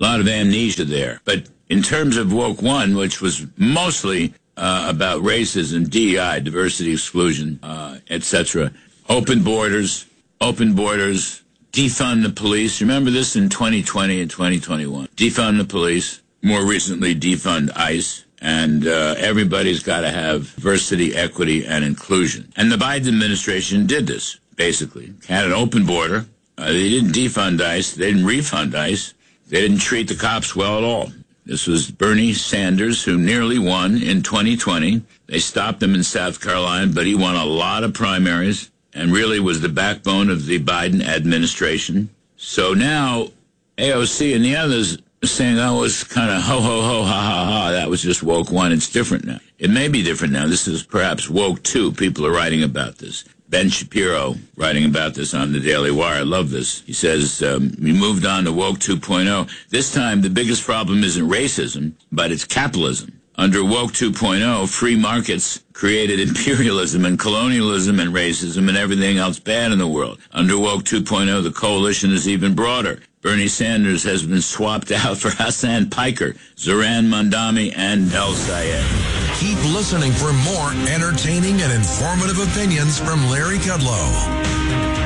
a lot of amnesia there. But in terms of Woke One, which was mostly about racism, DEI, diversity, exclusion, etc., open borders, defund the police. Remember this in 2020 and 2021. Defund the police. More recently, defund ICE. And everybody's got to have diversity, equity, and inclusion. And the Biden administration did this, basically. Had an open border. They didn't defund ICE. They didn't refund ICE. They didn't treat the cops well at all. This was Bernie Sanders, who nearly won in 2020. They stopped him in South Carolina, but he won a lot of primaries and really was the backbone of the Biden administration. So now AOC and the others are saying, oh, it's kind of ho, ho, ho, ha, ha, ha. That was just Woke One. It's different now. It may be different now. This is perhaps Woke Two. People are writing about this. Ben Shapiro writing about this on the Daily Wire. I love this. He says, we moved on to Woke 2.0. This time, the biggest problem isn't racism, but it's capitalism. Under Woke 2.0, free markets created imperialism and colonialism and racism and everything else bad in the world. Under Woke 2.0, the coalition is even broader. Bernie Sanders has been swapped out for Hassan Piker, Zoran Mondami, and El Sayed. Keep listening for more entertaining and informative opinions from Larry Kudlow.